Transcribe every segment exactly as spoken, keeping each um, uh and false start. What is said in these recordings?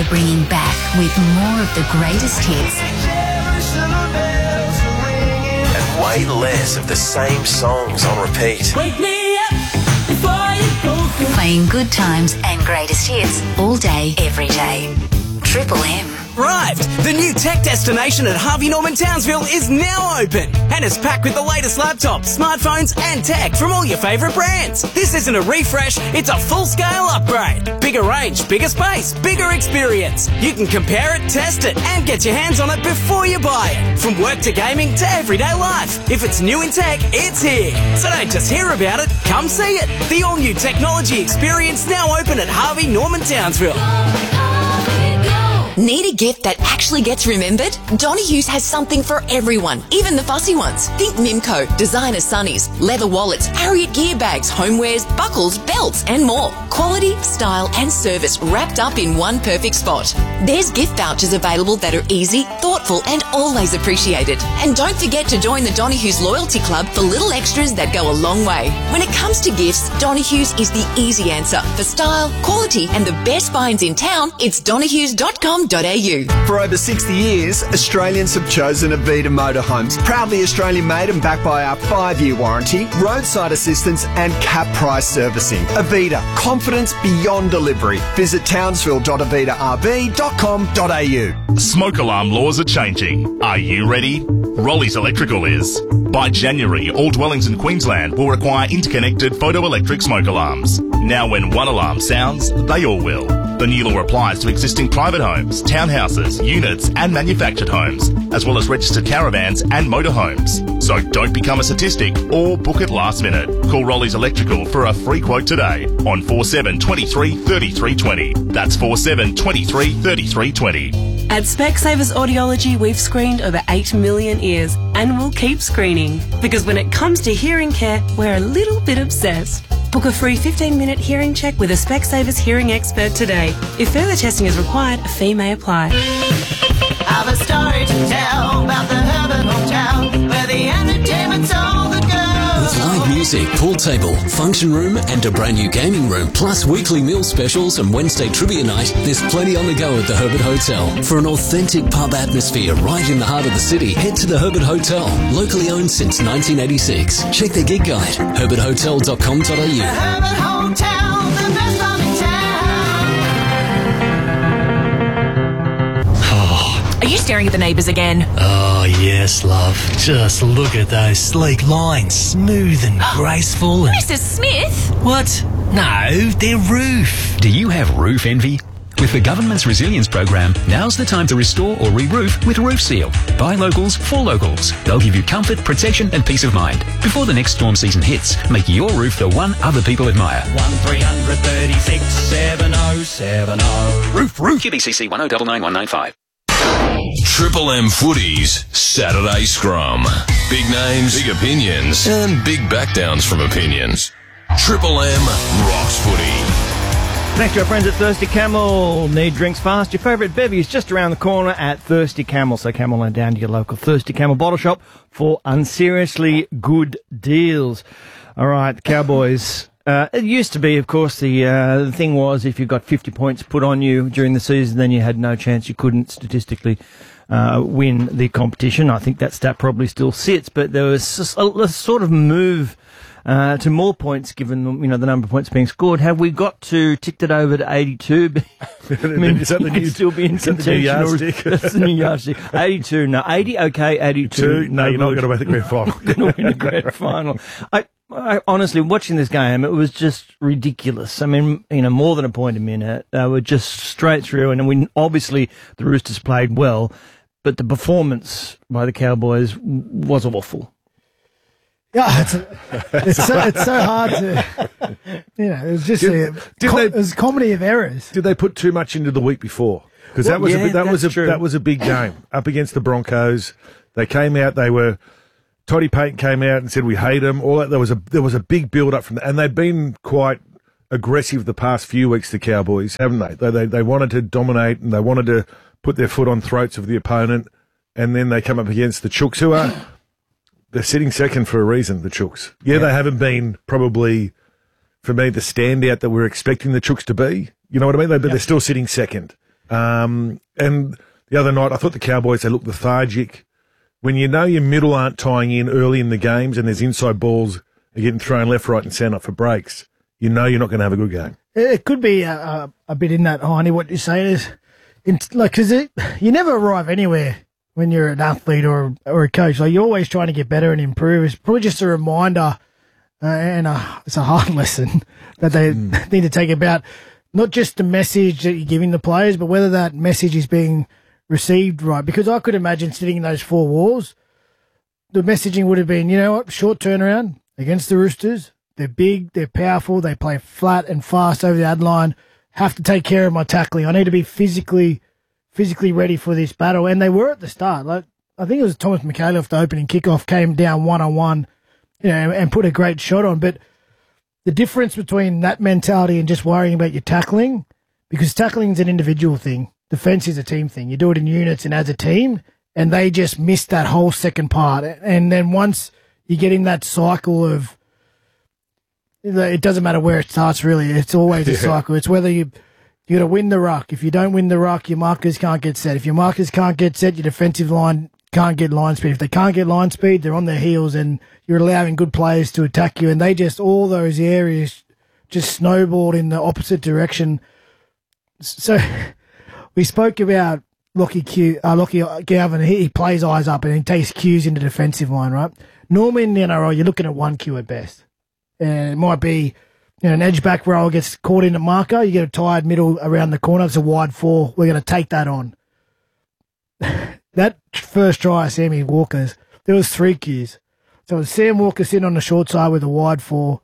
we're bringing back with more of the greatest hits. And way less of the same songs on repeat. Wake me up before you go. Playing good times and greatest hits all day, every day. Triple M. Arrived! The new tech destination at Harvey Norman Townsville is now open and is packed with the latest laptops, smartphones and tech from all your favourite brands. This isn't a refresh, it's a full-scale upgrade. Bigger range, bigger space, bigger experience. You can compare it, test it and get your hands on it before you buy it. From work to gaming to everyday life. If it's new in tech, it's here. So don't just hear about it, come see it. The all-new technology experience now open at Harvey Norman Townsville. Need a gift that actually gets remembered? Donohue's has something for everyone, even the fussy ones. Think Mimco, designer sunnies, leather wallets, Harriet gear bags, homewares, buckles, belts and more. Quality, style and service wrapped up in one perfect spot. There's gift vouchers available that are easy, thoughtful and always appreciated. And don't forget to join the Donohue's Loyalty Club for little extras that go a long way. When it comes to gifts, Donohue's is the easy answer. For style, quality and the best finds in town, it's donohues dot com dot a u. For over sixty years, Australians have chosen Avita Motorhomes. Proudly Australian made and backed by our five-year warranty, roadside assistance and cap price servicing. Avita, confidence beyond delivery. Visit townsville dot avita r v dot com dot a u. Smoke alarm laws are changing. Are you ready? Rollies Electrical is. By January, all dwellings in Queensland will require interconnected photoelectric smoke alarms. Now when one alarm sounds, they all will. The new law applies to existing private homes, townhouses, units and manufactured homes, as well as registered caravans and motorhomes. So don't become a statistic or book it last minute. Call Rollies Electrical for a free quote today on four seven two three, three three two zero. That's four seven two three, three three two zero. At Specsavers Audiology, we've screened over eight million ears and we'll keep screening. Because when it comes to hearing care, we're a little bit obsessed. Book a free fifteen minute hearing check with a Specsavers hearing expert today. If further testing is required, a fee may apply. I've a story to tell about the Herbert Hotel, where the entertainment's all the girls. With live music, pool table, function room and a brand new gaming room, plus weekly meal specials and Wednesday trivia night, there's plenty on the go at the Herbert Hotel. For an authentic pub atmosphere right in the heart of the city, head to the Herbert Hotel, locally owned since nineteen eighty-six. Check their gig guide, herbert hotel dot com dot a u. The Herbert Hotel, the best pub in town. Are you staring at the neighbours again? Oh, yes, love. Just look at those sleek lines, smooth and graceful. And... Mister Smith? What? No, their roof. Do you have roof envy? With the government's resilience program, now's the time to restore or re-roof with Roof Seal. By locals, for locals. They'll give you comfort, protection and peace of mind. Before the next storm season hits, make your roof the one other people admire. one three three six, seven oh seven oh. Roof, roof. Q B C C one oh nine nine one nine five. Triple M Footy's Saturday Scrum. Big names, big opinions, and big backdowns from opinions. Triple M rocks footy. Thanks to our friends at Thirsty Camel. Need drinks fast? Your favourite bevy is just around the corner at Thirsty Camel. So Camel on down to your local Thirsty Camel bottle shop for unseriously good deals. All right, Cowboys. Uh, it used to be, of course, the, uh, the thing was if you got fifty points put on you during the season, then you had no chance. You couldn't statistically uh, win the competition. I think that stat probably still sits, but there was a, a sort of move uh, to more points given, you know, the number of points being scored. Have we got to ticked it over to eighty-two? I mean, is that the new, still be in is that the new contention. yardstick? That's the new yardstick. eighty-two, no, eighty, okay, eighty-two. Two, no, you're not going to win the grand final. Going to win the grand final. I, I, honestly, watching this game, it was just ridiculous. I mean, you know, more than a point a minute. They were just straight through, and we obviously the Roosters played well, but the performance by the Cowboys was awful. Yeah, it's, a, it's, so, it's so hard to, you know, it was just did, a, did com- they, it was a comedy of errors. Did they put too much into the week before? Because Well, that was yeah, a bit, that was a that's true. that was a big game up against the Broncos. They came out. They were Toddy Payton came out and said we hate them. All that there was a there was a big build up from that, and they've been quite aggressive the past few weeks. The Cowboys, haven't they? They they, they wanted to dominate and they wanted to put their foot on throats of the opponent, and then they come up against the Chooks, who are they're sitting second for a reason. The Chooks, yeah, yeah. They haven't been probably for me the standout that we're expecting the Chooks to be. You know what I mean? They, but yeah. they're still sitting second. Um, and the other night, I thought the Cowboys, they looked lethargic. When you know your middle aren't tying in early in the games and there's inside balls are getting thrown left, right and centre for breaks, you know you're not going to have a good game. It could be a, a, a bit in that, Heine, what you're saying is, in, like, because you never arrive anywhere when you're an athlete or, or a coach. Like, you're always trying to get better and improve. It's probably just a reminder, uh, and a, it's a hard lesson that they mm. need to take about not just the message that you're giving the players, but whether that message is being received right. Because I could imagine sitting in those four walls, the messaging would have been, you know what, short turnaround against the Roosters. They're big, they're powerful, they play flat and fast over the ad line. Have to take care of my tackling. I need to be physically physically ready for this battle. And they were at the start. Like, I think it was Thomas McKaylee off the opening kickoff, came down one-on-one, you know, and put a great shot on. But the difference between that mentality and just worrying about your tackling, because tackling is an individual thing. Defense is a team thing. You do it in units and as a team, and they just missed that whole second part. And then once you get in that cycle of, it doesn't matter where it starts, really. It's always a yeah. cycle. It's whether you you got to win the ruck. If you don't win the ruck, your markers can't get set. If your markers can't get set, your defensive line can't get line speed. If they can't get line speed, they're on their heels, and you're allowing good players to attack you. And they just, all those areas just snowballed in the opposite direction. So we spoke about Lockie Q, uh, Lockie Galvin. He, he plays eyes up and he takes cues in the defensive line, right? Normally in the N R L, you're looking at one cue at best. And it might be, you know, an edge back row gets caught in a marker. You get a tired middle around the corner. It's a wide four. We're going to take that on. That first try, Sammy Walker's, there was three cues. So it was Sam Walker sitting on the short side with a wide four.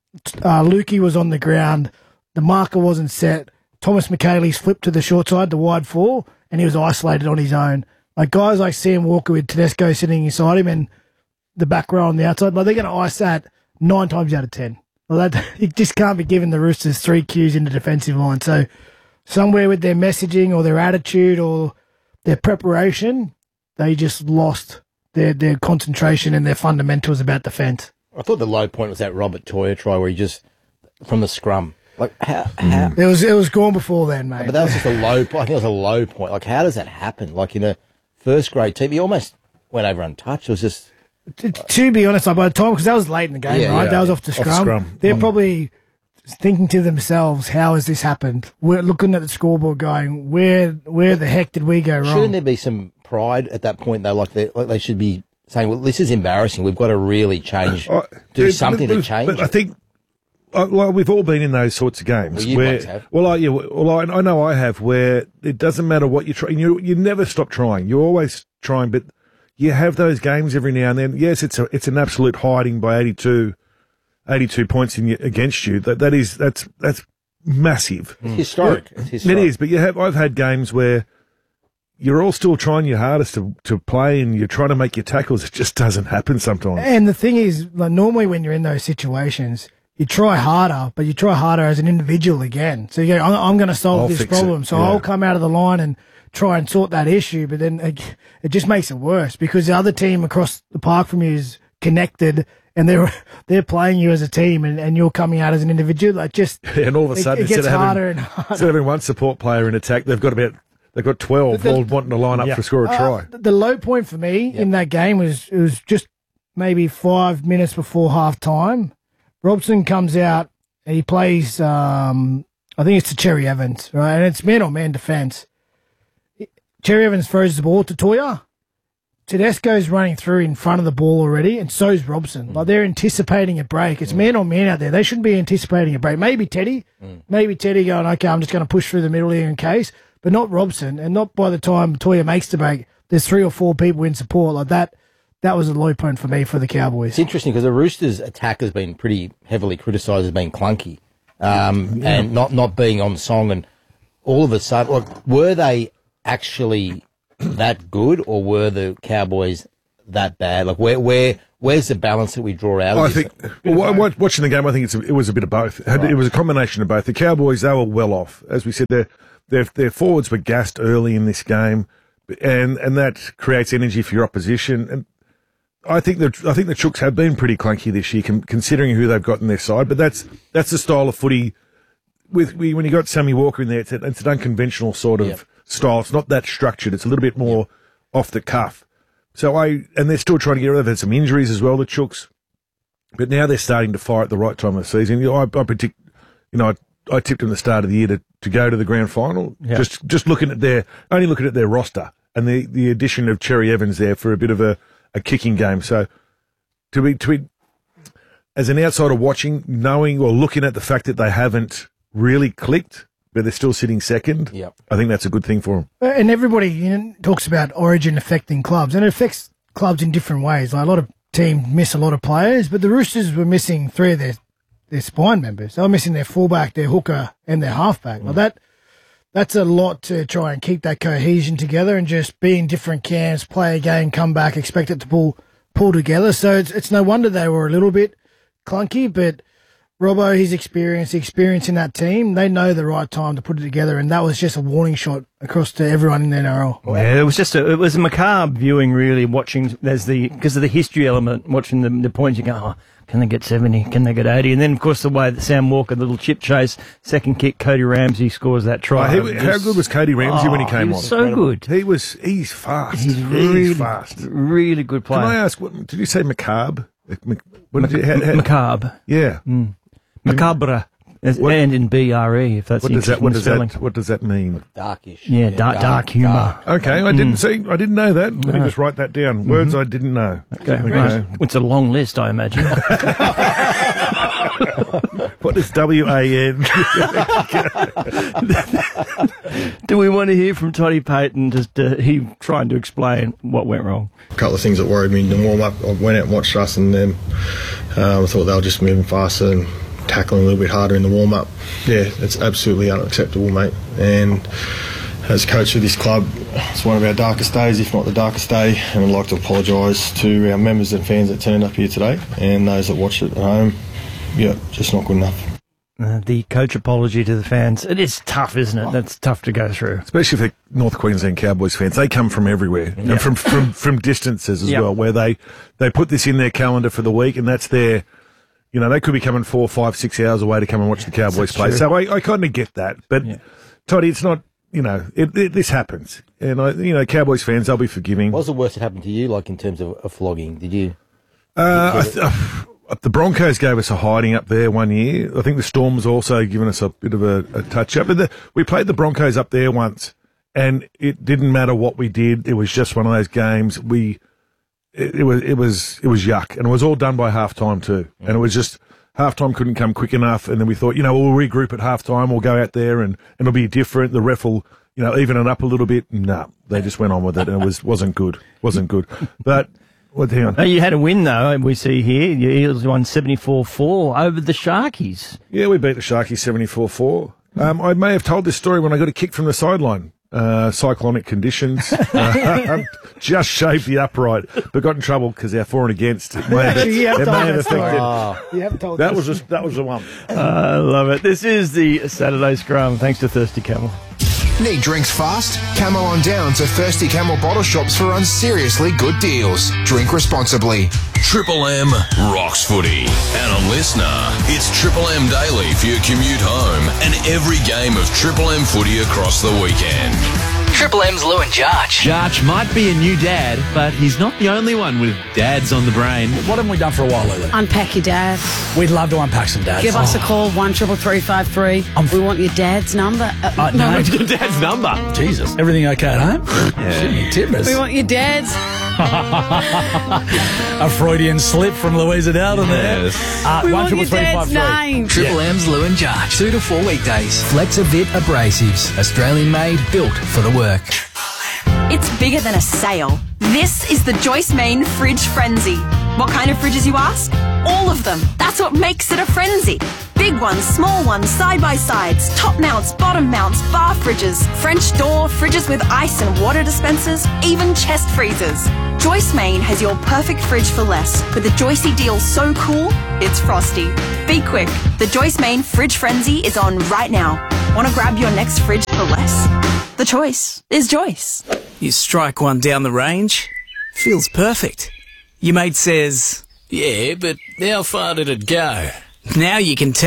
Uh, Lukey was on the ground. The marker wasn't set. Thomas McKaylee's flipped to the short side, the wide four, and he was isolated on his own. Like guys like Sam Walker with Tedesco sitting inside him and the back row on the outside, like they're going to ice that nine times out of ten. Well, that, you just can't be giving the Roosters three cues in the defensive line. So somewhere with their messaging or their attitude or their preparation, they just lost their, their concentration and their fundamentals about defence. I thought the low point was that Robert Toyer try where he just, from the scrum, like how, how it was it was gone before then, mate. But that was just a low point. I think it was a low point. Like how does that happen? Like in a first grade team, he almost went over untouched. It was just. To, to be honest, like by the time, because that was late in the game, Yeah, right? yeah, that was yeah. off the Off scrum. scrum. They're Um, probably thinking to themselves, "How has this happened?" We're looking at the scoreboard, going, "Where, where the heck did we go wrong?" Shouldn't there be some pride at that point though? Like they, like they should be saying, "Well, this is embarrassing. We've got to really change, Uh, do yeah, something but, to change." But I think, uh, well, we've all been in those sorts of games. Well, you where, guys have. Well, I, yeah, well, I, I know I have. Where it doesn't matter what you try, you you never stop trying. You're always trying, but you have those games every now and then. Yes, it's a it's an absolute hiding by eighty-two, eighty-two points in, you- against you. That that is that's that's massive. It's historic. Yeah, It's historic. It is, but you have. I've had games where you're all still trying your hardest to, to play, and you're trying to make your tackles. It just doesn't happen sometimes. And the thing is, like, normally when you're in those situations, you try harder, but you try harder as an individual again. So you go, I'm, I'm going to solve I'll this fix problem. it, So yeah. I'll come out of the line and try and sort that issue. But then it, it just makes it worse because the other team across the park from you is connected and they're they're playing you as a team and, and you're coming out as an individual. Like just And all of a it- sudden, it, gets instead, of harder having, and harder. instead of having one support player in attack, they've got about they've got twelve The- all wanting to line up Yeah. to score a Uh, try. the low point for me in that game was it was just maybe five minutes before half time. Robson comes out and he plays, um, I think it's to Cherry Evans, right? And it's man on man defense. Cherry Evans throws the ball to Toya. Tedesco's running through in front of the ball already, and so's Robson. Like they're anticipating a break. It's man on man out there. They shouldn't be anticipating a break. Maybe Teddy, maybe Teddy going, okay, I'm just going to push through the middle here in case, but not Robson. And not by the time Toya makes the break, there's three or four people in support like that. That was a low point for me for the Cowboys. It's interesting because the Roosters' attack has been pretty heavily criticised as being clunky um, Yeah. and not, not being on song. And all of a sudden, like, were they actually that good, or were the Cowboys that bad? Like, where where where's the balance that we draw out? Of I this? think, well, wa- watching the game, I think it's a, it was a bit of both. It had- Right. It was a combination of both. The Cowboys, they were well off. As we said, their, their, their forwards were gassed early in this game, and, and that creates energy for your opposition. And I think the I think the Chooks have been pretty clunky this year, con- considering who they've got in their side. But that's that's the style of footy. With we, when you got Sammy Walker in there, it's, a, it's an unconventional sort of Yep. style. It's not that structured. It's a little bit more off the cuff. So I, and they're still trying to get rid of. They've had some injuries as well, the Chooks. But now they're starting to fire at the right time of the season. You know, I, I partic- you know, I, I tipped them at the start of the year to, to go to the grand final. Yeah. Just, just looking at their, only looking at their roster and the, the addition of Cherry Evans there for a bit of a, a kicking game. So to be, to be, as an outsider watching, knowing or looking at the fact that they haven't really clicked, but they're still sitting second, Yep. I think that's a good thing for them. And everybody you know, talks about Origin affecting clubs, and it affects clubs in different ways. Like a lot of teams miss a lot of players, but the Roosters were missing three of their, their spine members. They were missing their fullback, their hooker, and their halfback. Mm. Like that, that's a lot to try and keep that cohesion together and just be in different camps, play a game, come back, expect it to pull pull together. So it's, it's no wonder they were a little bit clunky, but Robbo, his experience, the experience in that team, they know the right time to put it together, and that was just a warning shot across to everyone in the N R L. Yeah, it was just a, it was a macabre viewing, really, watching, there's the, because of the history element, watching the, the points, you go, oh, can they get seventy? Can they get eighty? And then, of course, the way that Sam Walker, the little chip chase, second kick, Cody Ramsey scores that try. Oh, he, how good was Cody Ramsey oh, when he came he was on? so good. He was, he's fast. He's He's really fast. Really good player. Can I ask, what, did you say macabre? What did you, how, how, macabre. Yeah. Mm. Macabre. What- And in B R E, if that's What the does that? What does spelling. that? What does that mean? Darkish. Yeah, dark, dark humour. Okay, I didn't Mm. see. I didn't know that. Let me No. just write that down. Words I didn't know. Okay, right. It's a long list, I imagine. What is W A N? Do we want to hear from Toddy Payton, just uh, he trying to explain what went wrong? A couple of things that worried me in the warm up. I went out and watched us, and then um, I thought they were just moving faster and tackling a little bit harder in the warm up. Yeah, it's absolutely unacceptable, mate. And as coach of this club, it's one of our darkest days, if not the darkest day. And I'd like to apologise to our members and fans that turned up here today, and those that watched it at home. Yeah, just not good enough. Uh, the coach apology to the fans. It is tough, isn't it? That's tough to go through. Especially for North Queensland Cowboys fans. They come from everywhere Yeah. and from, from, from distances as Yeah. well, where they, they put this in their calendar for the week, and that's their, you know, they could be coming four, five, six hours away to come and watch the Cowboys That's play. true. So I, I kind of get that. But, Toddy, it's not, you know, it, it, this happens. And, I, you know, Cowboys fans, they'll be forgiving. What was the worst that happened to you, like in terms of a flogging? Did you? Uh, I did you th- uh, the Broncos gave us a hiding up there one year. I think the Storm's also given us a bit of a, a touch up. But the, we played the Broncos up there once, and it didn't matter what we did. It was just one of those games. We, it, it was, it was, it was yuck, and it was all done by half time too. And it was just half time couldn't come quick enough, and then we thought, you know, we'll regroup at half time. We'll go out there, and, and it'll be different. The ref will, you know, even it up a little bit. No, they just went on with it, and it was wasn't good. Wasn't good, but. What, hang on. Oh, you had a win, though, we see here. Your Eels won seventy-four four over the Sharkies. Yeah, we beat the Sharkies seventy-four four. Um, I may have told this story when I got a kick from the sideline. Uh, cyclonic conditions. uh, just shaved the upright, but got in trouble because our for and against. It may have, Actually, you have it told may have that story. affected. Oh. You haven't told That this. was, a, that was the one. I love it. This is the Saturday Scrum, thanks to Thirsty Camel. Need drinks fast? Camel on down to Thirsty Camel bottle shops for unseriously good deals. Drink responsibly. Triple M rocks footy. And a listener, it's Triple M Daily for your commute home and every game of Triple M footy across the weekend. Triple M's Lou and Jarch. Jarch might be a new dad, but he's not the only one with dads on the brain. What haven't we done for a while, Lulu? Unpack your dad. We'd love to unpack some dads. Give us a call, one triple three five three. We want your dad's number. Uh, Uh, no, Your dad's number. Jesus, everything okay at home? Yeah. Timbers. We want your dad's. A Freudian slip from Louisa Dowden there. Uh, We one want triple your three five dad's three. name. Triple M's Lou and Jarch. Two to four weekdays. Flexavit Abrasives. Australian made, built for the work. It's bigger than a sale. This is the Joyce Main Fridge Frenzy. What kind of fridges, you ask? All of them. That's what makes it a frenzy. Big ones, small ones, side-by-sides, top mounts, bottom mounts, bar fridges, French door, fridges with ice and water dispensers, even chest freezers. Joyce Main has your perfect fridge for less, with a Joycey deal so cool, it's frosty. Be quick. The Joyce Main Fridge Frenzy is on right now. Want to grab your next fridge for less? The choice is Joyce. You strike one down the range, feels perfect. Your mate says, Yeah, but how far did it go? now you can tell him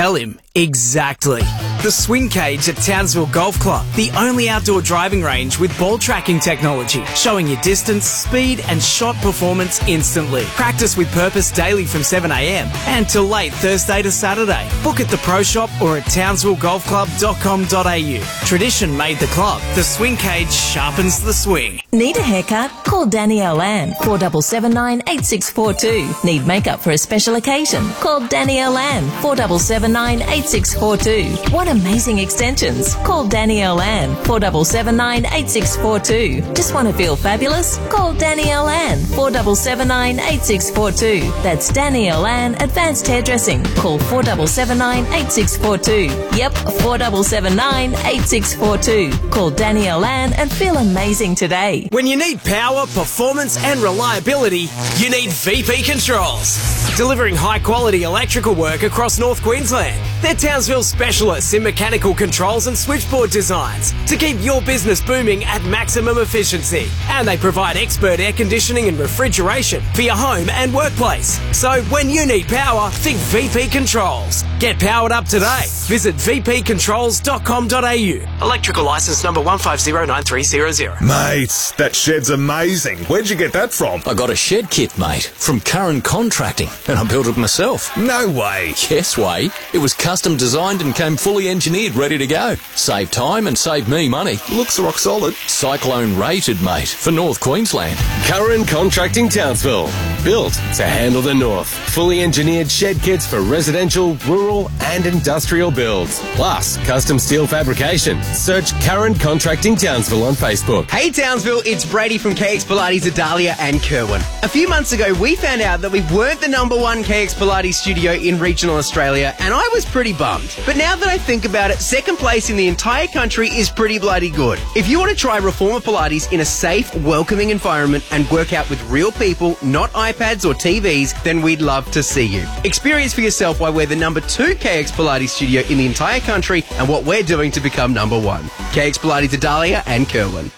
Exactly. The Swing Cage at Townsville Golf Club, the only outdoor driving range with ball tracking technology, showing you distance, speed and shot performance instantly. Practice with purpose daily from seven a m and till late Thursday to Saturday. Book at the Pro Shop or at townsville golf club dot com dot a u. Tradition made the club. The Swing Cage sharpens the swing. Need a haircut? Call Danielle Ann, four seven seven nine, eight six four two. Need makeup for a special occasion? Call Danielle Ann, four seven seven nine, eight six four two. Want amazing extensions? Call Danielle Ann, four seven seven nine, eight six four two. Just want to feel fabulous? Call Danielle Ann, four seven seven nine, eight six four two. That's Danielle Ann Advanced Hairdressing. Call four seven seven nine, eight six four two. Yep, four seven seven nine, eight six four two. Call Danielle Ann and feel amazing today. When you need power, performance and reliability, you need V P Controls. Delivering high quality electrical work across North Queensland. They're Townsville specialists in mechanical controls and switchboard designs to keep your business booming at maximum efficiency. And they provide expert air conditioning and refrigeration for your home and workplace. So when you need power, think V P Controls. Get powered up today. Visit v p controls dot com dot a u. Electrical licence number one five zero nine three zero zero. Mate, that shed's amazing. Where'd you get that from? I got a shed kit, mate, from Curran Contracting, and I built it myself. No way. Yes way. It was custom designed and came fully engineered, ready to go. Save time and save me money. Looks rock solid. Cyclone rated, mate, for North Queensland. Curran Contracting Townsville. Built to handle the north. Fully engineered shed kits for residential, rural and industrial builds. Plus, custom steel fabrication. Search Curran Contracting Townsville on Facebook. Hey Townsville, it's Brady from K X Pilates Adalia and Kerwin. A few months ago, we found out that we weren't the number one K X Pilates studio in regional Australia, and I was pretty bummed. But now that I think about it, second place in the entire country is pretty bloody good. If you want to try Reformer Pilates in a safe, welcoming environment and work out with real people, not iPads or T Vs, then we'd love to see you. Experience for yourself why we're the number two K X Pilates studio in the entire country and what we're doing to become number one. K X Pilates Adalia and Kerwin.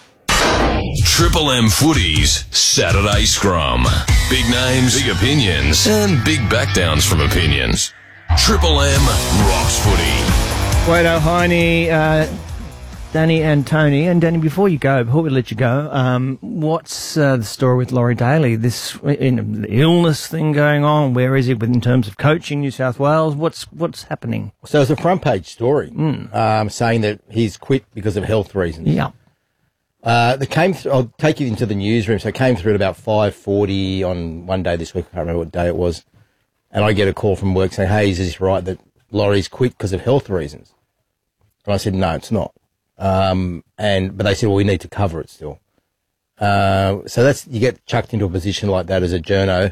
Triple M Footies Saturday Scrum. Big names, big opinions, and big backdowns from opinions. Triple M rocks footy. Wade O'Heine, uh, Danny and Tony. And Danny, before you go, before we let you go, um, what's uh, the story with Laurie Daly? This in, the illness thing going on, where is it in terms of coaching New South Wales? What's what's happening? So it's a front page story Mm. um, saying that he's quit because of health reasons. Yeah. Uh, they came. Th- I'll take you into the newsroom. So it came through at about five forty on one day this week. I can't remember what day it was. And I get a call from work saying, "Hey, is this right that Laurie's quit because of health reasons?" And I said, "No, it's not." Um, and but they said, "Well, we need to cover it still." Uh, so that's you get chucked into a position like that as a journo.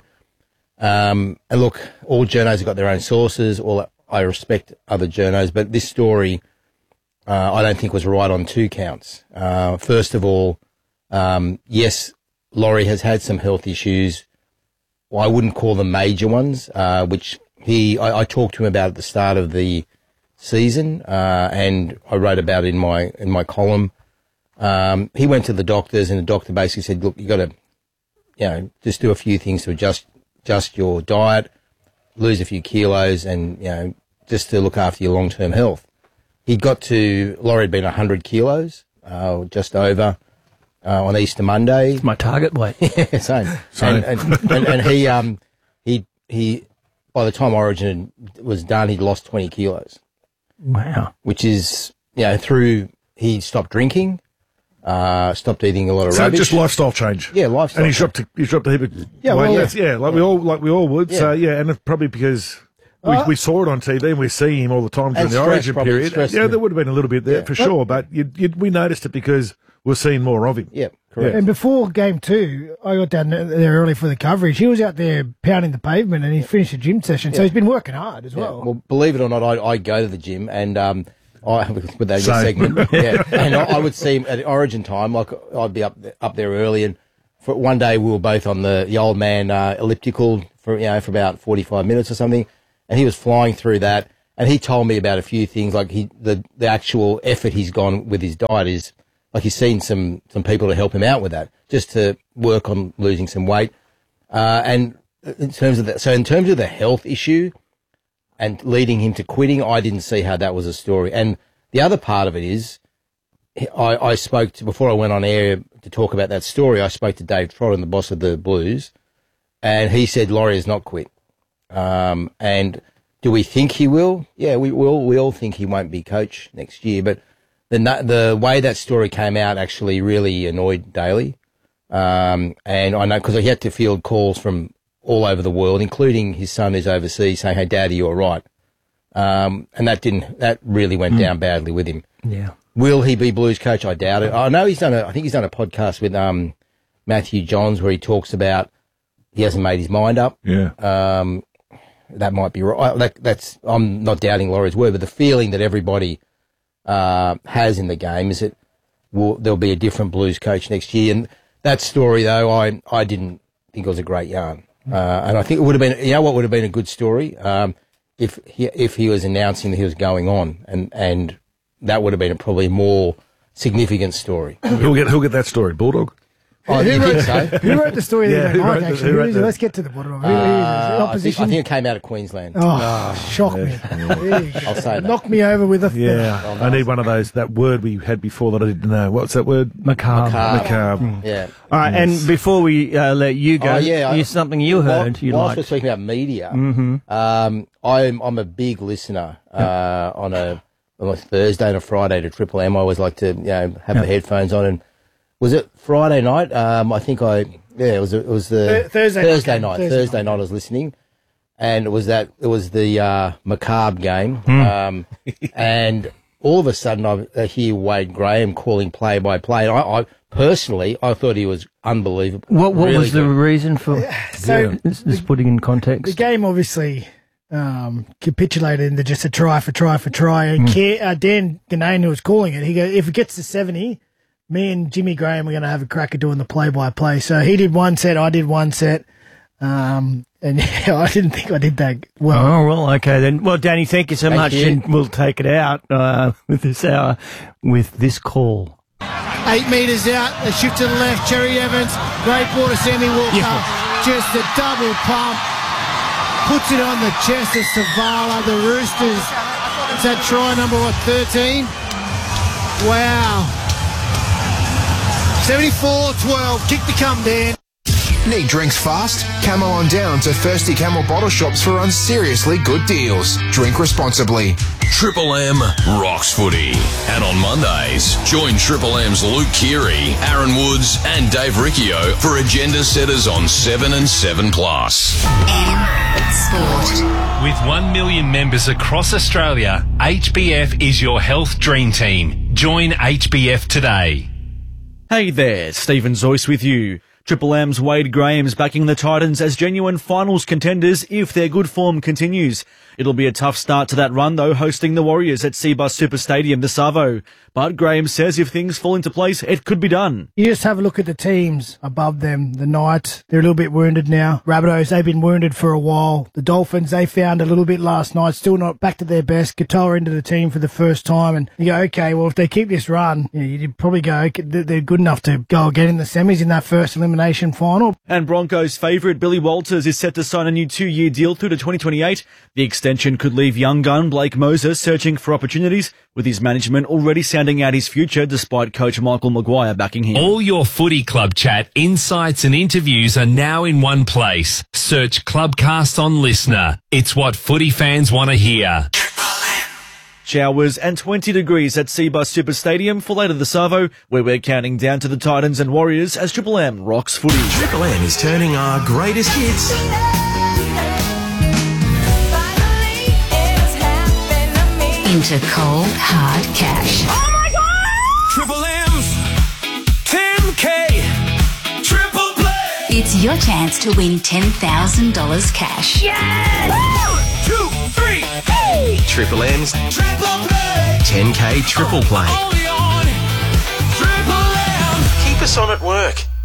Um, and look, all journos have got their own sources. All I respect other journos, but this story. Uh, I don't think was right on two counts. Uh, first of all, um, yes, Laurie has had some health issues. Well, I wouldn't call them major ones, uh, which he, I, I talked to him about at the start of the season, uh, and I wrote about it in my, in my column. Um, he went to the doctors and the doctor basically said, look, you got to, you know, just do a few things to adjust, adjust your diet, lose a few kilos and, you know, just to look after your long-term health. He got to, Laurie had been one hundred kilos, uh, just over, uh, on Easter Monday. It's my target weight. Yeah, same. Same. And, and, and, and he, um, he, he, by the time Origin was done, he'd lost twenty kilos. Wow. Which is, you know, through, he stopped drinking, uh, stopped eating a lot of So rubbish. just lifestyle change. Yeah, lifestyle And he change. dropped, a, he dropped a heap of Yeah, weight. well, That's- yeah. yeah, like Yeah. we all, like we all would. Yeah. So yeah, and it's probably because we, Uh, we saw it on T V and we see him all the time during And the stress, Origin probably, period. stress, Yeah, yeah. there would have been a little bit there Yeah. for sure, but you, you, we noticed it because we're seeing more of him. Yeah, correct. And before game two, I got down there early for the coverage. He was out there pounding the pavement and he finished a gym session. So Yeah. he's been working hard as Yeah. well. Well, believe it or not, I, I go to the gym and um, I with that Same. segment, yeah, and I, I would see him at Origin time. Like I'd be up there, up there early, and for one day we were both on the, the old man uh, elliptical for you know for about forty five minutes or something, and he was flying through that. And he told me about a few things, like he the the actual effort he's gone with his diet is like he's seen some some people to help him out with that, just to work on losing some weight. Uh, and in terms of that, so in terms of the health issue. and leading him to quitting, I didn't see how that was a story. And the other part of it is, I, I spoke to, before I went on air to talk about that story, I spoke to Dave Trotton, the boss of the Blues, and he said Laurie has not quit. Um, and do we think he will? Yeah, we will. We all think he won't be coach next year. But the the way that story came out actually really annoyed Daly. Um, and I know because he had to field calls from all over the world, including his son who's overseas, saying, "Hey, Daddy, you're right." Um, and that didn't. That really went mm. down badly with him. Yeah. Will he be Blues coach? I doubt it. I know he's done a, I think he's done a podcast with, um, Matthew Johns where he talks about he hasn't made his mind up. Yeah. Um, that might be right. That, that's, I'm not doubting Laurie's word, but the feeling that everybody, uh, has in the game is that will, there'll be a different Blues coach next year. And that story though, I, I didn't think it was a great yarn. Uh, and I think it would have been, you know what would have been a good story? Um, if he, if he was announcing that he was going on and, and, that would have been a probably more significant story. Who'll get, who'll get that story? Bulldog? Oh, who, you wrote, think so? who wrote the story yeah, that who night, wrote the- actually? who wrote Who is the- it? Let's get to the bottom of it. Who- Uh, who is it? I, think, Opposition? I think it came out of Queensland. Oh, shock me. I'll say that. Knock me over with a... Yeah, I need one of those, that word we had before that I didn't know. What's that word? Macabre. Macabre. Macabre. Mm. Yeah. All right, Yes. and before we uh, let you go, Oh, yeah, here's I- something you heard While, you whilst liked. we're speaking about media, Mhm. um, I'm I'm a big listener uh, on a on a Thursday and a Friday to Triple M. I always like to you know have Yeah. the headphones on. And was it Friday night? Um, I think I yeah it was it was the Th- Thursday Thursday night. night Thursday Thursday night. night. I was listening, and it was that it was the uh, Macabre game, Hmm. um, and all of a sudden I, I hear Wade Graham calling play by play. And I, I personally I thought he was unbelievable. What what Really was the good. reason for So, Just, just putting in the context? game obviously um, capitulated into just a try for try for try. And Mm. Ke- uh, Dan Ganane, who was calling it, he goes, if it gets to seventy, me and Jimmy Graham are going to have a crack at doing the play-by-play. So he did one set, I did one set. Um, and yeah, I didn't think I did that well. Oh, well, okay then. Well, Danny, thank you so Thank much, you. and we'll take it out uh, with this hour with this call. Eight metres out, a shift to the left, Cherry Evans, great ball to Sammy Walker, just a double pump, puts it on the chest of Savala, the Roosters. Is that try number, what, thirteen? Wow. seventy-four twelve, kick to come, Dan. Need drinks fast? Camel on down to Thirsty Camel bottle shops for unseriously good deals. Drink responsibly. Triple M rocks footy. And on Mondays, join Triple M's Luke Keary, Aaron Woods, and Dave Riccio for agenda setters on seven and seven plus. Sport. With one million members across Australia, H B F is your health dream team. Join H B F today. Hey there, Stephen Zoyce with you. Triple M's Wade Graham's backing the Titans as genuine finals contenders if their good form continues. It'll be a tough start to that run, though, hosting the Warriors at Cbus Super Stadium, the Savo. But Graham says if things fall into place, it could be done. You just have a look at the teams above them. The Knights, they're a little bit wounded now. Rabbitohs, they've been wounded for a while. The Dolphins, they found a little bit last night, still not back to their best. Katoa into the team for the first time. And you go, okay, well, if they keep this run, you know, you'd probably go, okay, they're good enough to go again in the semis in that first elimination final. And Broncos favourite Billy Walters is set to sign a new two-year deal through to twenty twenty-eight. The extension could leave young gun Blake Moses searching for opportunities, with his management already sounding out his future despite coach Michael Maguire backing him. All your footy club chat, insights and interviews are now in one place. Search Clubcast on Listener. It's what footy fans want to hear. Showers and twenty degrees at Cbus Super Stadium for later the Savo, where we're counting down to the Titans and Warriors as Triple M rocks footy. Triple M is turning our greatest hits into cold, hard cash. Oh my God! Triple M's ten K Triple Play. It's your chance to win ten thousand dollars cash. Yes! One, two, three, hey! Triple M's Triple Play ten K Triple Play. Only on Triple M. Keep us on at work.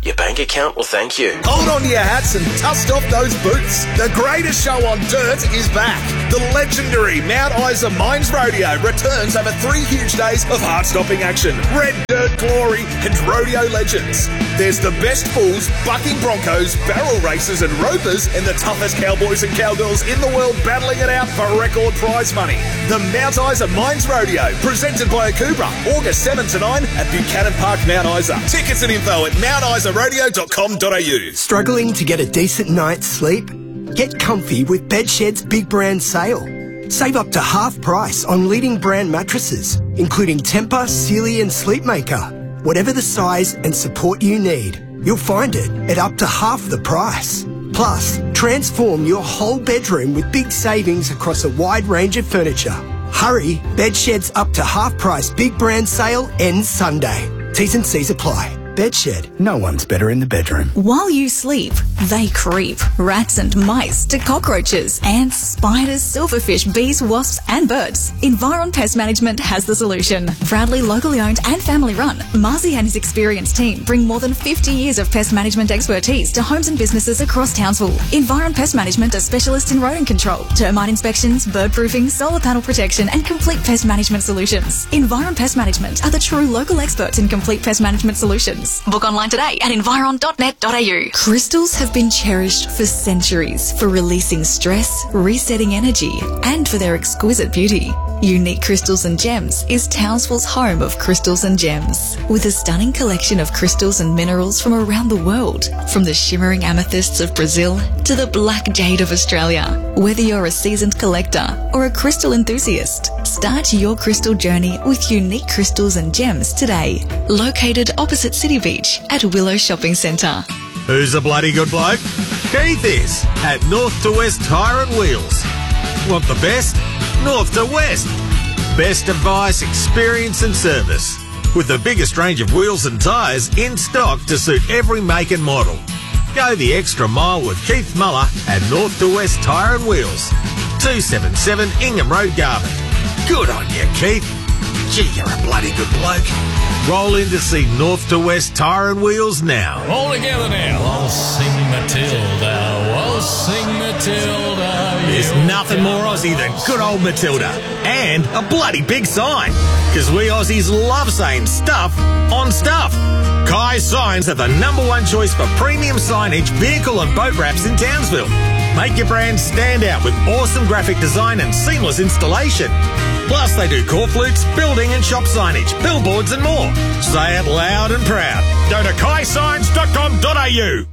Your bank account will thank you. Hold on to your hats and dust off those boots. The greatest show on dirt is back. The legendary Mount Isa Mines Rodeo returns over three huge days of heart-stopping action, red dirt glory and rodeo legends. There's the best bulls, bucking broncos, barrel racers and ropers, and the toughest cowboys and cowgirls in the world battling it out for record prize money. The Mount Isa Mines Rodeo, presented by Akubra, August seventh to nine at Buchanan Park, Mount Isa. Tickets and info at mount isa rodeo dot com dot a u. Struggling to get a decent night's sleep? Get comfy with Bedshed's big brand sale. Save up to half price on leading brand mattresses, including Tempur, Sealy and Sleepmaker. Whatever the size and support you need, you'll find it at up to half the price. Plus, transform your whole bedroom with big savings across a wide range of furniture. Hurry, Bedshed's up to half price big brand sale ends Sunday. T's and C's apply. Bedshed, no one's better in the bedroom. While you sleep, they creep. Rats and mice to cockroaches, ants, spiders, silverfish, bees, wasps and birds. Environ Pest Management has the solution. Proudly locally owned and family run, Marzi and his experienced team bring more than fifty years of pest management expertise to homes and businesses across Townsville. Environ Pest Management are specialists in rodent control, termite inspections, bird proofing, solar panel protection and complete pest management solutions. Environ Pest Management are the true local experts in complete pest management solutions. Book online today at environ dot net dot a u. Crystals have been cherished for centuries for releasing stress, resetting energy, and for their exquisite beauty. Unique Crystals and Gems is Townsville's home of crystals and gems, with a stunning collection of crystals and minerals from around the world, from the shimmering amethysts of Brazil to the black jade of Australia. Whether you're a seasoned collector or a crystal enthusiast, start your crystal journey with Unique Crystals and Gems today. Located opposite City Beach at Willow Shopping Centre. Who's a bloody good bloke? Keith is, at North to West Tyre and Wheels. Want the best? North to West. Best advice, experience and service. With the biggest range of wheels and tyres in stock to suit every make and model. Go the extra mile with Keith Muller at North to West Tyre and Wheels. two seventy-seven Ingham Road, Garvin. Good on you, Keith. Gee, you're a bloody good bloke. Roll in to see North to West Tyre and Wheels now. All together now. Waltzing Matilda, waltzing Matilda. There's nothing more Aussie than good old Matilda. And a bloody big sign. Because we Aussies love saying stuff on stuff. Kai Signs are the number one choice for premium signage, vehicle and boat wraps in Townsville. Make your brand stand out with awesome graphic design and seamless installation. Plus, they do core flutes, building and shop signage, billboards and more. Say it loud and proud. Go to kai signs dot com dot a u.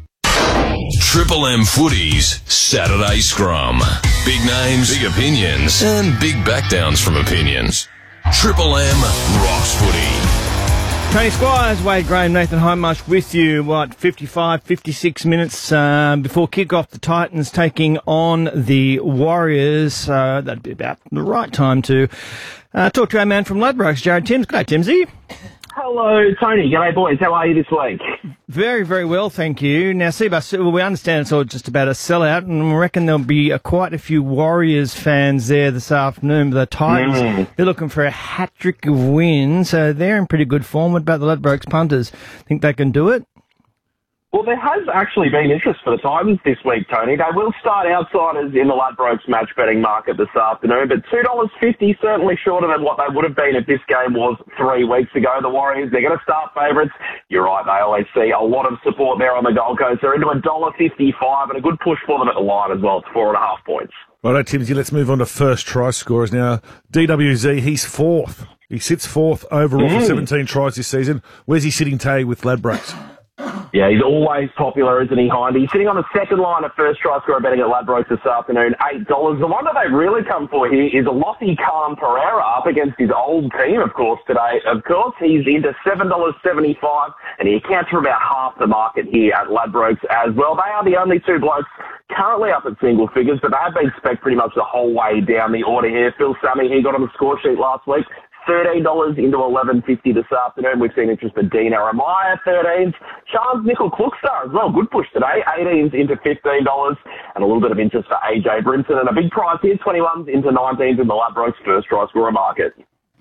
Triple M Footies Saturday Scrum. Big names, big opinions, and big backdowns from opinions. Triple M rocks footy. Tony Squires, Wade Graham, Nathan Hindmarsh with you. What, fifty-five, fifty-six minutes uh, before kick-off, the Titans taking on the Warriors. Uh, that'd be about the right time to uh, talk to our man from Ladbrokes, Jared Timms. G'day, Timsy. Hello, Tony. G'day, boys. How are you this week? Very, very well, thank you. Now, Seabus, well, we understand it's all just about a sellout, and we reckon there'll be uh, quite a few Warriors fans there this afternoon. But the Titans, mm. they're looking for a hat-trick of wins, so they're in pretty good form. What about the Ladbrokes punters? Think they can do it? Well, there has actually been interest for the Titans this week, Tony. They will start outsiders in the Ladbrokes match betting market this afternoon, but two dollars fifty, certainly shorter than what they would have been if this game was three weeks ago. The Warriors, they're going to start favourites. You're right, they always see a lot of support there on the Gold Coast. They're into one dollar fifty-five and a good push for them at the line as well. It's four and a half points. All right, Timsy, let's move on to first try scorers now. D W Z, he's fourth. He sits fourth overall mm. for seventeen tries this season. Where's he sitting, Tay, with Ladbrokes? Yeah, he's always popular, isn't he, Hindy? He's sitting on the second line of first try scorer betting at Ladbrokes this afternoon, eight dollars. The one that they've really come for here is Lottie Khan Pereira up against his old team, of course, today. Of course, he's into seven dollars seventy-five, and he accounts for about half the market here at Ladbrokes as well. They are the only two blokes currently up at single figures, but they have been spec pretty much the whole way down the order here. Phil Sammy, he got on the score sheet last week. thirteen dollars into eleven fifty this afternoon. We've seen interest for Dean Aramaya, thirteens. Charles Nickel Cookstar as well. Good push today. eighteens into fifteen dollars. And a little bit of interest for A J Brimson. And a big price here, twenty-ones into nineteens in the Ladbrokes first try scorer market.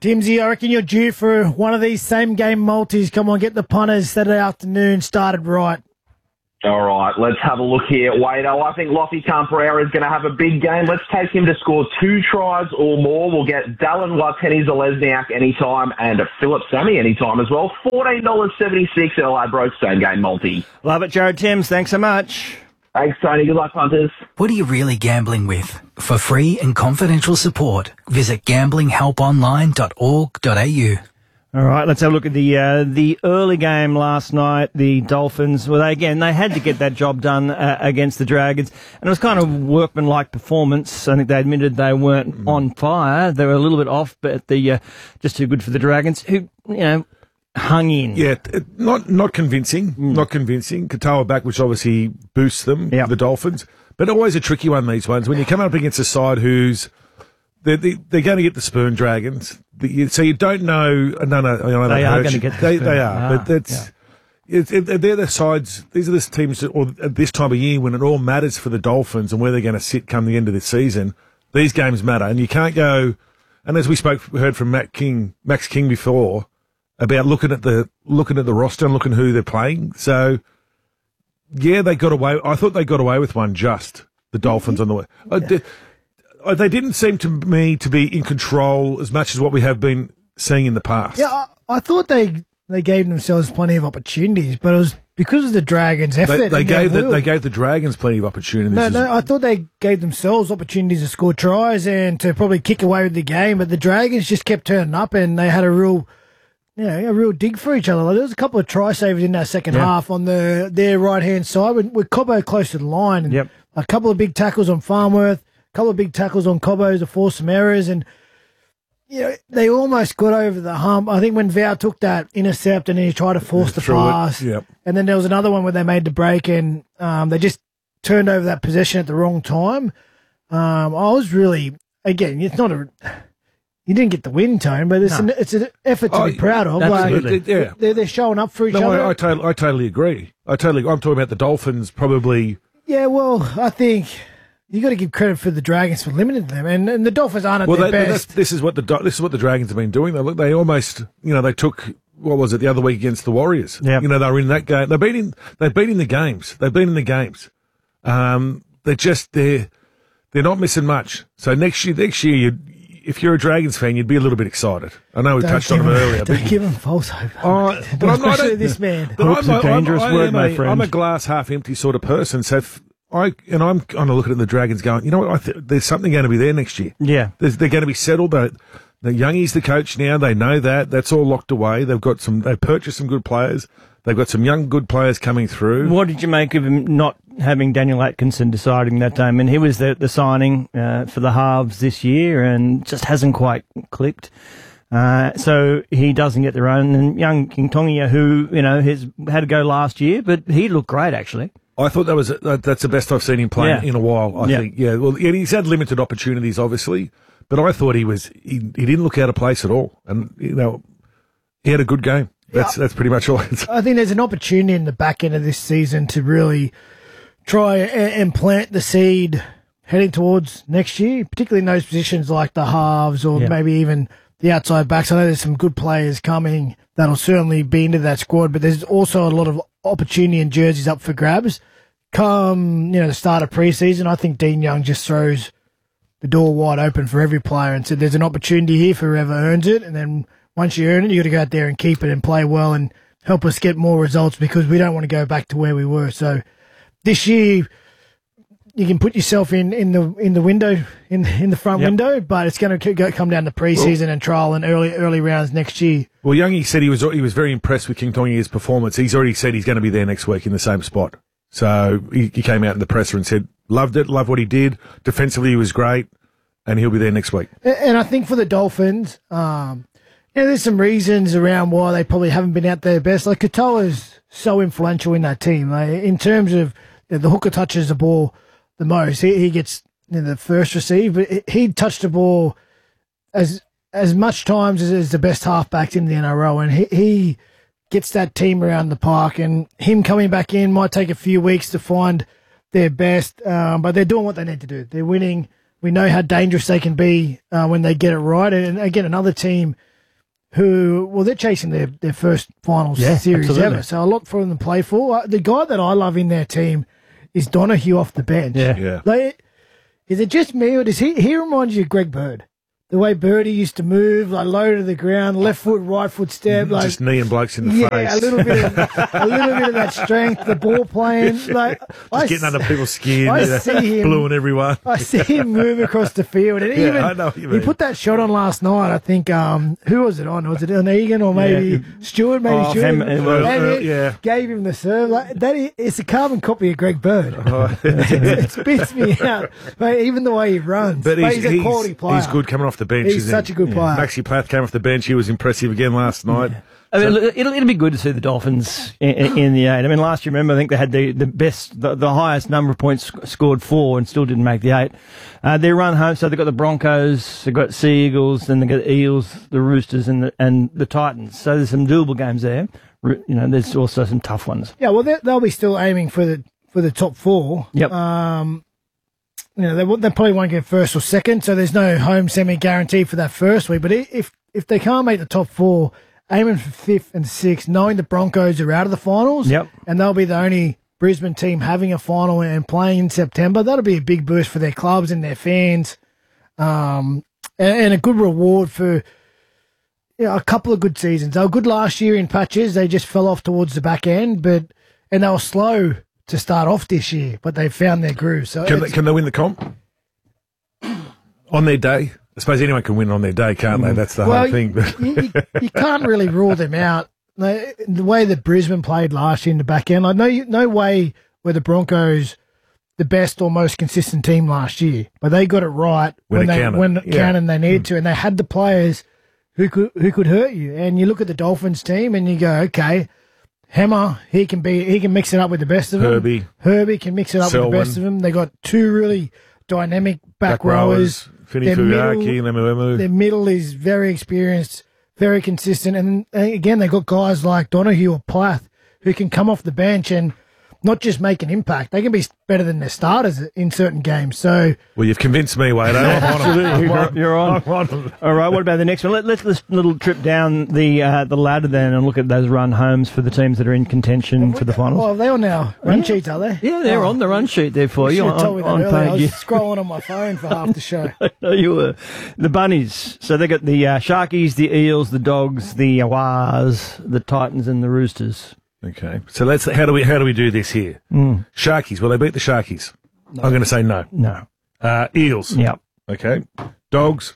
Timsy, I reckon you're due for one of these same game multis. Come on, get the punters Saturday afternoon started right. All right, let's have a look here. Wado, I think Lofty Camperera is going to have a big game. Let's take him to score two tries or more. We'll get Dallin Wateni Zalesniak anytime and a Philip Sammy anytime as well. fourteen dollars seventy-six L A Broke same game multi. Love it, Jared Timms. Thanks so much. Thanks, Tony. Good luck, punters. What are you really gambling with? For free and confidential support, visit gambling help online dot org dot a u. All right, let's have a look at the uh, the early game last night. The Dolphins, well, they, again, they had to get that job done uh, against the Dragons, and it was kind of workmanlike performance. I think they admitted they weren't mm. on fire; they were a little bit off, but the uh, just too good for the Dragons, who you know hung in. Yeah, it, not not convincing, mm. not convincing. Katoa back, which obviously boosts them, yep. the Dolphins, but always a tricky one. These ones when you come up against a side who's They're, they're going to get the Spoon Dragons. So you don't know. No, no, I know they that are hurts going to you. get the they, Spoon. they are. Ah, but that's, yeah. it's, it, they're the sides, these are the teams that, or at this time of year when it all matters for the Dolphins and where they're going to sit come the end of the season. These games matter. And you can't go, and as we spoke, we heard from Matt King, Max King before, about looking at the, looking at the roster and looking who they're playing. So, yeah, they got away. I thought they got away with one just, the Dolphins on the way. Yeah. I, They didn't seem to me to be in control as much as what we have been seeing in the past. Yeah, I, I thought they they gave themselves plenty of opportunities, but it was because of the Dragons' effort. They, they gave the, will. they gave the Dragons plenty of opportunities. No, no, I thought they gave themselves opportunities to score tries and to probably kick away with the game, but the Dragons just kept turning up and they had a real, you know, a real dig for each other. Like, there was a couple of try savers in that second yeah. half on the their right hand side with, with Cobbo close to the line. And yep. a couple of big tackles on Farnworth. Couple of big tackles on Cobbo to force some errors, and you know, they almost got over the hump. I think when Vow took that intercept and he tried to force the pass, yep. and then there was another one where they made the break and um, they just turned over that possession at the wrong time. Um, I was really, again, it's not a, you didn't get the win, Tone, but it's, no. an, it's an effort to oh, be proud of. Absolutely, like, yeah. They're, they're showing up for each no, other. I, I, totally, I totally agree. I totally. I'm talking about the Dolphins probably. Yeah, well, I think. You got to give credit for the Dragons for limiting them, and, and the Dolphins aren't at well, their they, best. This is what the this is what the Dragons have been doing. They look, they almost, you know, they took what was it the other week against the Warriors. Yeah, you know, they were in that game. They've been in. They've been in the games. They've been in the games. Um, they're just they're they're not missing much. So next year, next year, you if you're a Dragons fan, you'd be a little bit excited. I know we don't touched on them him, earlier. Don't give him false hope. Oh, but I'm not Especially this man. But Hope's I'm, a dangerous I'm, word, I my a, friend. I'm a glass half empty sort of person. So. If, I and I'm kind of looking at the Dragons going, you know what, I th- there's something going to be there next year. Yeah. There's, they're going to be settled. The Youngie's the coach now. They know that. That's all locked away. They've got some, they've purchased some good players. They've got some young, good players coming through. What did you make of him not having Daniel Atkinson deciding that time? And he was the, the signing uh, for the halves this year and just hasn't quite clicked. Uh, so he doesn't get the run. And young King Tongia, who, you know, has had to go last year, but he looked great, actually. I thought that was uh, that's the best I've seen him play Yeah. in a while. I Yeah. think, yeah. Well, yeah, he's had limited opportunities, obviously, but I thought he was he, he didn't look out of place at all, and you know, he had a good game. That's that's pretty much all. I can say. I think there's an opportunity in the back end of this season to really try and, and plant the seed heading towards next year, particularly in those positions like the halves or Yeah. maybe even the outside backs. I know there's some good players coming that'll certainly be into that squad, but there's also a lot of opportunity and jerseys up for grabs. Come, you know, the start of preseason, I think Dean Young just throws the door wide open for every player and said there's an opportunity here for whoever earns it, and then once you earn it, you got to go out there and keep it and play well and help us get more results because we don't want to go back to where we were. So this year, you can put yourself in, in the in the window in in the front Yep. window, but it's going to go, come down to preseason and trial and early early rounds next year. Well, Youngie said he was he was very impressed with King Tongia's performance. He's already said he's going to be there next week in the same spot. So he, he came out in the presser and said loved it, loved what he did. Defensively, he was great, and he'll be there next week. And- And I think for the Dolphins, um, you know, there's some reasons around why they probably haven't been at their best. Like Katoa's so influential in that team. Like, in terms of you know, the hooker touches the ball the most, he, he gets you know, the first receive, but he- he touched the ball as as much times as, as the best halfbacks in the N R L, and he, he gets that team around the park. And him coming back in might take a few weeks to find their best, um, but they're doing what they need to do. They're winning. We know how dangerous they can be uh, when they get it right. And again, another team who, well, they're chasing their, their first finals Yeah, series absolutely. ever. So a lot for them to play for. Uh, The guy that I love in their team is Donahue off the bench. Yeah. Yeah. Like, is it just me or does he, he reminds you of Greg Bird? The way Birdie used to move, like low to the ground, left foot, right foot step, like Just kneeing blokes in the yeah, face. a little bit, of, a little bit of that strength, the ball playing, like Just I getting s- under people's skin, I you know, see him- blueing everyone. I see him move across the field, and Yeah, even I know what you he mean. put that shot on last night. I think um, who was it on? Was it on Egan or maybe Yeah. Stewart? Maybe Oh, Stewart. him- it was- And uh, it yeah. gave him the serve. Like that, is, it's a carbon copy of Greg Bird. Oh. it spits me out. Mate, even the way he runs. But he's, he's a quality player. he's good coming off the bench. He's isn't such he? a good player. Maxi Plath came off the bench. He was impressive again last night. I mean, look, it'll, it'll be good to see the Dolphins in, in, in the eight. I mean, last year, remember, I think they had the, the best, the, the highest number of points sc- scored four and still didn't make the eight. Uh, they run home, so they've got the Broncos, they've got Sea Eagles, then they've got the Eels, the Roosters, and the, and the Titans. So there's some doable games there. Ru- You know, there's also some tough ones. Yeah, well, they- they'll be still aiming for the for the top four. Yep. Um, you know, they, won't- they probably won't get first or second, so there's no home semi guarantee for that first week. But i- if if they can't make the top four, aiming for fifth and sixth, knowing the Broncos are out of the finals, Yep. and they'll be the only Brisbane team having a final and playing in September, that'll be a big boost for their clubs and their fans, um, and, and a good reward for. Yeah, a couple of good seasons. They were good last year in patches. They just fell off towards the back end, but and they were slow to start off this year, but they found their groove. So Can they, it's- can they win the comp on their day? I suppose anyone can win on their day, can't they? That's the well, whole thing. you, you, you can't really rule them out. They, the way that Brisbane played last year in the back end, like no, no way were the Broncos the best or most consistent team last year, but they got it right When when, it they counted. when it Yeah. counted and they needed to, and they had the players who could who could hurt you. And you look at the Dolphins team and you go, okay, Hammer, he can be he can mix it up with the best of them. Herbie. Herbie can mix it up with Selwyn. the best of them. They got two really dynamic back, Back rowers, rowers. Finney Their Fuiaki, middle- Lemuemu. Their middle is very experienced, very consistent, and uh, again they got guys like Donahue or Plath who can come off the bench and not just make an impact. They can be better than their starters in certain games. So Well, you've convinced me, Wade. I'm on it. Absolutely, I'm you're, on- you're on. I'm on it. All right, what about the next one? Let, let's let's little trip down the uh, the ladder then and look at those run homes for the teams that are in contention for the finals. oh, they're on now run sheets, are they? Yeah, they're Oh. on the run sheet there for you Should have on, told me that on earlier. I was page. scrolling on my phone for half the show. No, you were. The Bunnies. So they got the uh, Sharkies, the Eels, the Dogs, the Awars, the Titans, and the Roosters. Okay, so let's. How do we? How do we do this here? Mm. Sharkies. Will they beat the Sharkies? I'm going to say no. No. Uh, Eels. Yep. Okay. Dogs.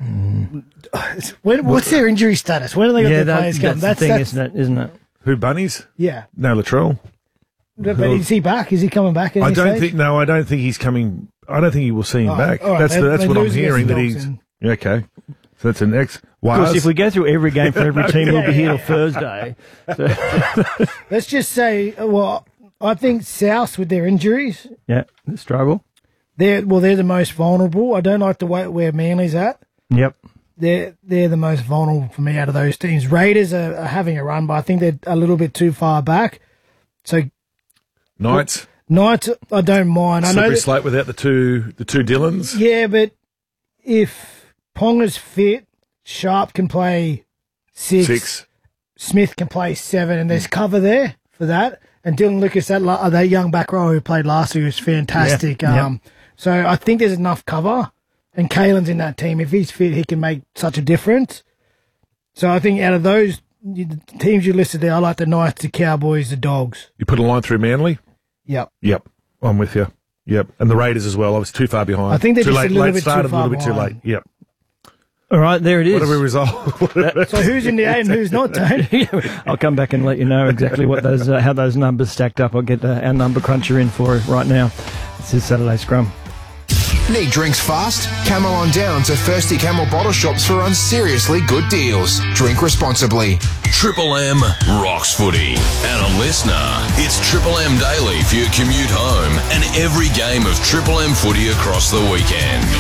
When, what's their injury status? When are they got Yeah, their that, players that's come? the thing, isn't it? Isn't it? Who? Bunnies? Yeah. No, Latrell. But is he back? Is he coming back? At I any don't stage? think. No, I don't think he's coming. I don't think you will see him All right, back. all right, That's they- the, that's they what I'm lose against hearing. the That Dogs he's and- okay. So that's an X. Of course, Was. if we go through every game for every team, we'll be here till Thursday. So, Let's just say, uh, well, I think South with their injuries, yeah, struggle. they're well, they're the most vulnerable. I don't like the way where Manly's at. Yep. They're they're the most vulnerable for me out of those teams. Raiders are, are having a run, but I think they're a little bit too far back. So Knights. Knights, I don't mind. I know Slippery that, slate without the two the two Dylans. yeah, but if Ponga's fit, Sharp can play six, Six. Smith can play seven, and there's cover there for that. And Dylan Lucas, that la- that young back row who played last year, was fantastic. Yeah, yeah. Um, so I think there's enough cover, and Kalen's in that team. If he's fit, he can make such a difference. So I think out of those you- the teams you listed there, I like the Knights, the Cowboys, the Dogs. You put a line through Manly. Yep. Yep, I'm with you. Yep, and the Raiders as well. I was too far behind. I think they're too just a late. little late bit too started, far a little bit too behind. late. Yep. All right, there it is. What have we resolved? So who's in the eight and who's not, Tony? I'll come back and let you know exactly what those uh, how those numbers stacked up. I'll get uh, our number cruncher in for it right now. This is Saturday Scrum. Need drinks fast? Camel on down to Thirsty Camel bottle shops for unseriously good deals. Drink responsibly. Triple M rocks footy. And a listener, it's Triple M Daily for your commute home and every game of Triple M footy across the weekend.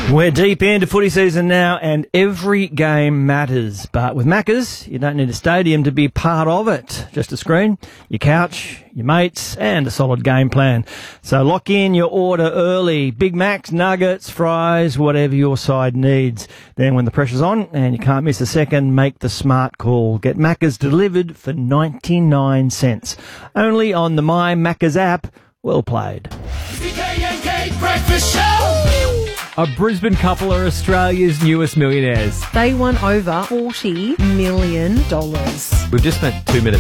We're deep into footy season now, and every game matters. But with Maccas, you don't need a stadium to be part of it. Just a screen, your couch, your mates, and a solid game plan. So lock in your order early. Big Macs, nuggets, fries, whatever your side needs. Then when the pressure's on and you can't miss a second, make the smart call. Get Maccas delivered for ninety-nine cents. Only on the My Maccas app. Well played. Breakfast Show. A Brisbane couple are Australia's newest millionaires. They won over forty million dollars. We've just spent two minutes